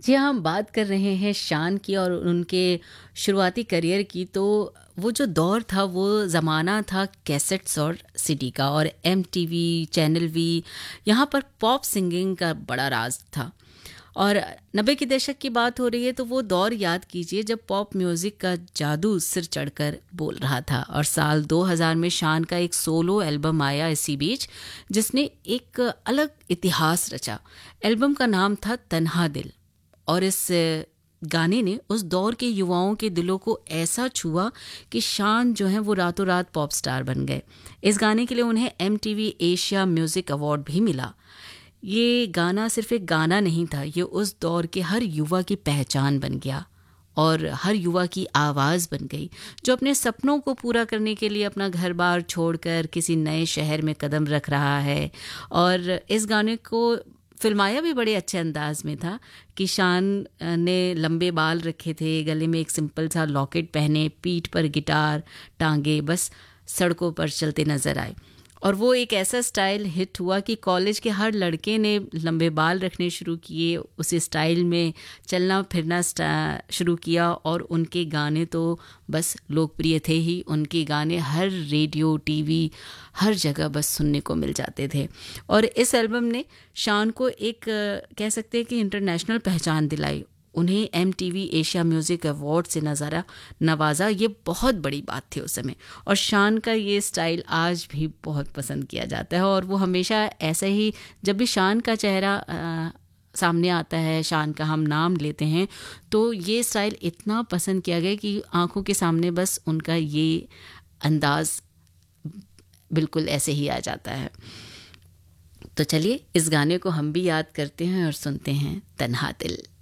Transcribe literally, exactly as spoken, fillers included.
जी हाँ, हम बात कर रहे हैं शान की और उनके शुरुआती करियर की। तो वो जो दौर था, वो ज़माना था कैसेट्स और सीडी का, और एमटीवी, चैनल वी, यहाँ पर पॉप सिंगिंग का बड़ा राज था। और नब्बे के दशक की बात हो रही है, तो वो दौर याद कीजिए जब पॉप म्यूज़िक का जादू सिर चढ़कर बोल रहा था। और साल दो हज़ार में शान का एक सोलो एल्बम आया इसी बीच, जिसने एक अलग इतिहास रचा। एल्बम का नाम था तन्हा दिल। और इस गाने ने उस दौर के युवाओं के दिलों को ऐसा छुआ कि शान जो है वो रातों रात पॉप स्टार बन गए। इस गाने के लिए उन्हें एमटीवी एशिया म्यूज़िक अवार्ड भी मिला। ये गाना सिर्फ एक गाना नहीं था, ये उस दौर के हर युवा की पहचान बन गया और हर युवा की आवाज़ बन गई, जो अपने सपनों को पूरा करने के लिए अपना घर बार छोड़कर किसी नए शहर में कदम रख रहा है। और इस गाने को फिल्माया भी बड़े अच्छे अंदाज में था कि शान ने लंबे बाल रखे थे, गले में एक सिंपल सा लॉकेट पहने, पीठ पर गिटार टांगे बस सड़कों पर चलते नजर आए। और वो एक ऐसा स्टाइल हिट हुआ कि कॉलेज के हर लड़के ने लंबे बाल रखने शुरू किए, उसी स्टाइल में चलना फिरना शुरू किया। और उनके गाने तो बस लोकप्रिय थे ही, उनके गाने हर रेडियो, टीवी, हर जगह बस सुनने को मिल जाते थे। और इस एल्बम ने शान को एक कह सकते हैं कि इंटरनेशनल पहचान दिलाई। उन्हें एमटीवी एशिया म्यूज़िक अवार्ड से नज़ारा नवाजा, ये बहुत बड़ी बात थी उस समय। और शान का ये स्टाइल आज भी बहुत पसंद किया जाता है, और वो हमेशा ऐसा ही, जब भी शान का चेहरा आ, सामने आता है, शान का हम नाम लेते हैं, तो ये स्टाइल इतना पसंद किया गया कि आंखों के सामने बस उनका ये अंदाज़ बिल्कुल ऐसे ही आ जाता है। तो चलिए इस गाने को हम भी याद करते हैं और सुनते हैं, तन्हा दिल।